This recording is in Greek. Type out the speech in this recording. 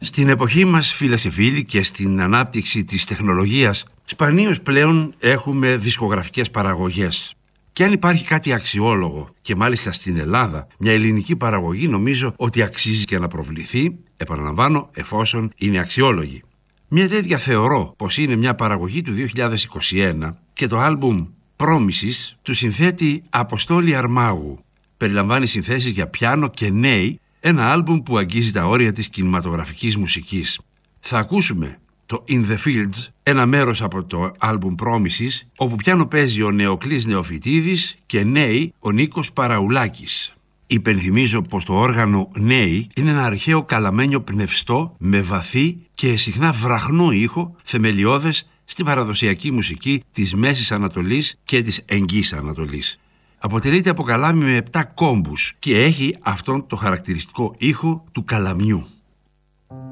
Στην εποχή μας, φίλες και φίλοι, και στην ανάπτυξη της τεχνολογίας, σπανίως πλέον έχουμε δισκογραφικές παραγωγές. Και αν υπάρχει κάτι αξιόλογο, και μάλιστα στην Ελλάδα, μια ελληνική παραγωγή, νομίζω ότι αξίζει και να προβληθεί, επαναλαμβάνω, εφόσον είναι αξιόλογη. Μια τέτοια θεωρώ πως είναι μια παραγωγή του 2021 και το άλμπουμ Promises του συνθέτη Αποστόλη Αρμάγου. Περιλαμβάνει συνθέσεις για πιάνο και νέοι, ένα άλμπουμ που αγγίζει τα όρια της κινηματογραφικής μουσικής. Θα ακούσουμε το In the Fields, ένα μέρος από το άλμπουμ Promises, όπου πιάνο παίζει ο Νεοκλής Νεοφυτίδης και νέοι ο Νίκος Παραουλάκης. Υπενθυμίζω πως το όργανο νέοι είναι ένα αρχαίο καλαμένιο πνευστό με βαθύ και συχνά βραχνό ήχο, θεμελιώδες στην παραδοσιακή μουσική της Μέσης Ανατολής και της Εγγύης Ανατολής. Αποτελείται από καλάμι με 7 κόμπους και έχει αυτόν το χαρακτηριστικό ήχο του καλαμιού.